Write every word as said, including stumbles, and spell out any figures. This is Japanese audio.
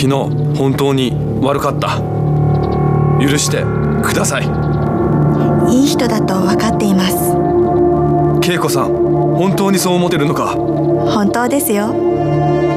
昨日本当に悪かった。許してください。 いい人だと分かっています。 恵子さん、本当にそう思ってるのか？ 本当ですよ。